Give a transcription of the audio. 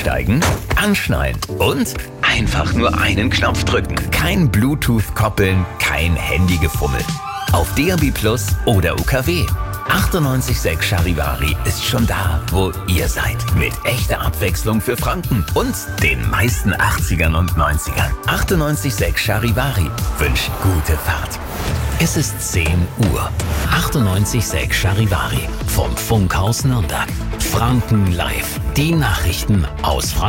Einsteigen, anschnallen und einfach nur einen Knopf drücken. Kein Bluetooth koppeln, kein Handygefummel. Auf DAB+ oder UKW. 98.6 Charivari ist schon da, wo ihr seid. Mit echter Abwechslung für Franken und den meisten 80ern und 90ern. 98.6 Charivari wünscht gute Fahrt. Es ist 10 Uhr. 98.6 Charivari vom Funkhaus Nürnberg. Franken live. Die Nachrichten aus Franken.